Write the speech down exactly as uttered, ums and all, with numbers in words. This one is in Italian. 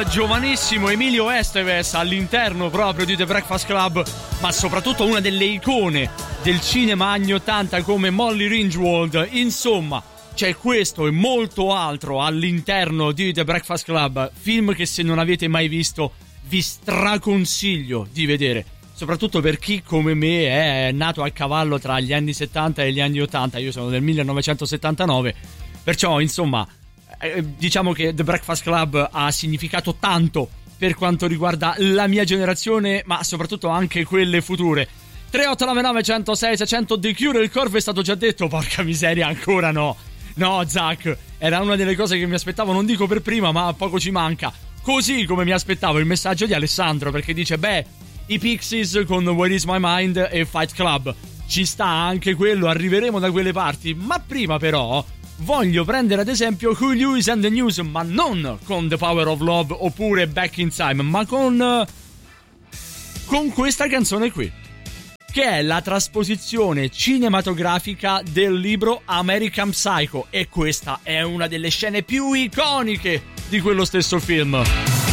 il giovanissimo Emilio Estevez all'interno proprio di The Breakfast Club, ma soprattutto una delle icone del cinema anni ottanta come Molly Ringwald. Insomma, c'è questo e molto altro all'interno di The Breakfast Club, film che se non avete mai visto vi straconsiglio di vedere, soprattutto per chi come me è nato a cavallo tra gli anni settanta e gli anni ottanta. Io sono del millenovecentosettantanove, perciò insomma eh, diciamo che The Breakfast Club ha significato tanto per quanto riguarda la mia generazione, ma soprattutto anche quelle future. Tre otto nove nove uno zero sei sei zero zero The Cure, il Corvo è stato già detto, porca miseria, ancora no. No, Zach, era una delle cose che mi aspettavo, non dico per prima, ma poco ci manca. Così come mi aspettavo il messaggio di Alessandro, perché dice, beh, i Pixies con Where Is My Mind e Fight Club, ci sta anche quello, arriveremo da quelle parti. Ma prima però voglio prendere ad esempio Huey Lewis and the News, ma non con The Power of Love oppure Back in Time, ma con con questa canzone qui, che è la trasposizione cinematografica del libro American Psycho, e questa è una delle scene più iconiche di quello stesso film.